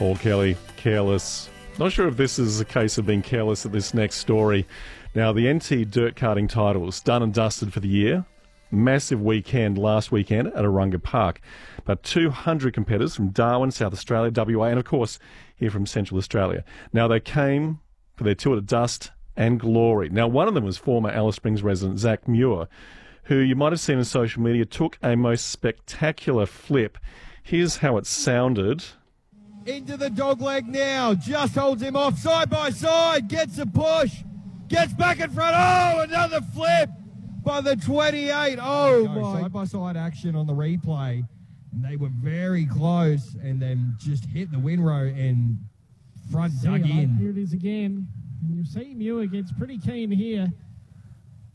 Paul Kelly, careless. Not sure if this is a case of being careless at this next story. Now, the NT dirt karting titles, done and dusted for the year. Massive weekend last weekend at Arunga Park. About 200 competitors from Darwin, South Australia, WA, and of course here from Central Australia. Now, they came for their tour to dust and glory. Now, one of them was former Alice Springs resident Zach Muir, who you might have seen on social media, took a most spectacular flip. Here's how it sounded. Into the dogleg now, just holds him off side by side, gets a push, gets back in front. Oh, another flip by the 28. Oh, my. Side-by-side action on the replay. And they were very close and then just hit the windrow and front dug in. Here it is again. And you see Muir gets pretty keen here.